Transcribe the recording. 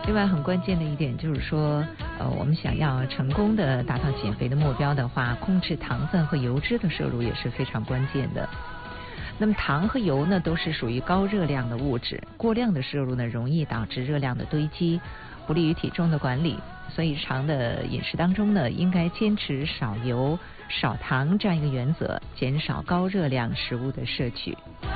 另外很关键的一点就是说，我们想要成功的达到减肥的目标的话，控制糖分和油脂的摄入也是非常关键的。那么糖和油呢，都是属于高热量的物质，过量的摄入呢，容易导致热量的堆积，不利于体重的管理。所以日常的饮食当中呢，应该坚持少油、少糖这样一个原则，减少高热量食物的摄取。